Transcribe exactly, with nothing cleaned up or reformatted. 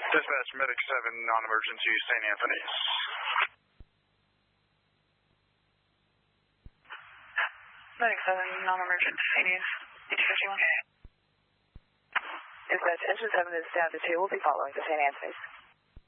Dispatch, Medic seven, non-emergency, Saint Anthony's. Medic seven, non-emergent, Saint Anthony's, eight fifty-one. Dispatch, engine seven is down to two. We'll be following to Saint Anthony's.